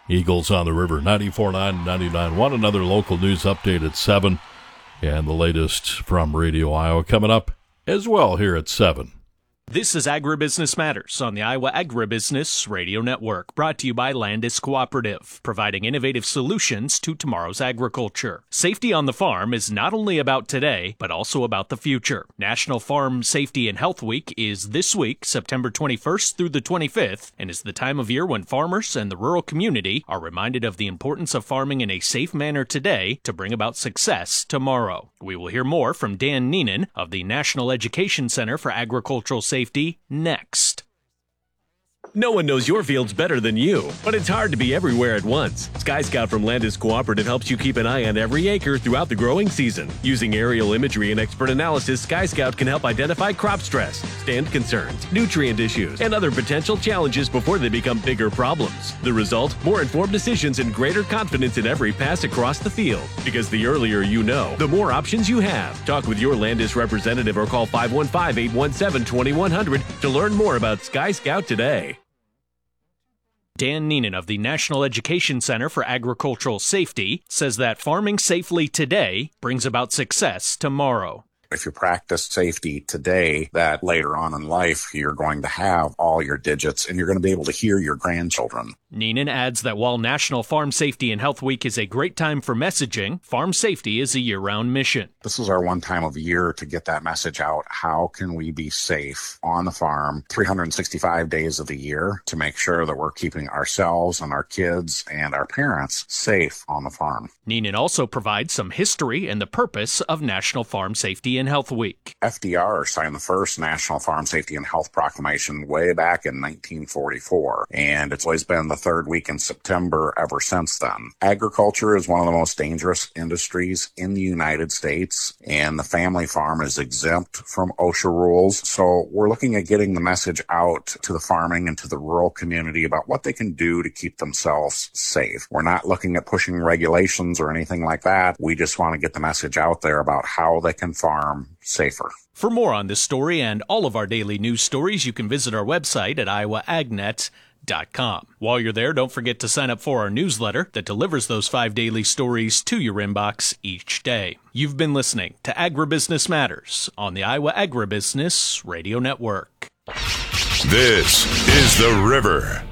Eagles on the River, 94.9, 99.1. Another local news update at 7. And the latest from Radio Iowa coming up as well here at 7. This is Agribusiness Matters on the Iowa Agribusiness Radio Network, brought to you by Landis Cooperative, providing innovative solutions to tomorrow's agriculture. Safety on the farm is not only about today, but also about the future. National Farm Safety and Health Week is this week, September 21st through the 25th, and is the time of year when farmers and the rural community are reminded of the importance of farming in a safe manner today to bring about success tomorrow. We will hear more from Dan Neenan of the National Education Center for Agricultural Safety next. No one knows your fields better than you, but it's hard to be everywhere at once. Sky Scout from Landis Cooperative helps you keep an eye on every acre throughout the growing season. Using aerial imagery and expert analysis, Sky Scout can help identify crop stress, stand concerns, nutrient issues, and other potential challenges before they become bigger problems. The result? More informed decisions and greater confidence in every pass across the field. Because the earlier you know, the more options you have. Talk with your Landis representative or call 515-817-2100 to learn more about Sky Scout today. Dan Neenan of the National Education Center for Agricultural Safety says that farming safely today brings about success tomorrow. If you practice safety today, that later on in life, you're going to have all your digits and you're going to be able to hear your grandchildren. Neenan adds that while National Farm Safety and Health Week is a great time for messaging, farm safety is a year-round mission. This is our one time of year to get that message out. How can we be safe on the farm 365 days of the year to make sure that we're keeping ourselves and our kids and our parents safe on the farm? Neenan also provides some history and the purpose of National Farm Safety and Health Week. FDR signed the first National Farm Safety and Health Proclamation way back in 1944, and it's always been the third week in September ever since then. Agriculture is one of the most dangerous industries in the United States, and the family farm is exempt from OSHA rules. So we're looking at getting the message out to the farming and to the rural community about what they can do to keep themselves safe. We're not looking at pushing regulations or anything like that. We just want to get the message out there about how they can farm safer. For more on this story and all of our daily news stories, you can visit our website at iowaagnet.com. While you're there, don't forget to sign up for our newsletter that delivers those 5 daily stories to your inbox each day. You've been listening to Agribusiness Matters on the Iowa Agribusiness Radio Network. This is The River.